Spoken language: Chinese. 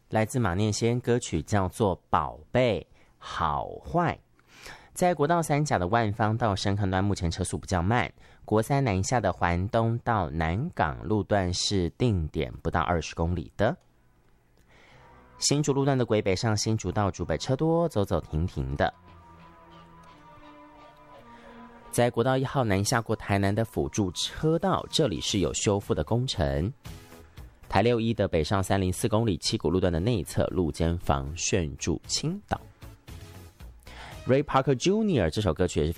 来自马念先，歌曲叫做《宝贝好坏》。在国道3甲的万芳到深坑段，目前车速比较慢。国3南下的环东到南港路段是定点不到20公里的。新竹路段的轨北上新竹到竹北车多，走走停停的。在国道1号南下过台南的辅助车道，这里是有修复的工程。台61的北上304公里，七股路段的内侧路肩防楦柱倾倒。Ray Parker Jr. 这首歌曲也是非常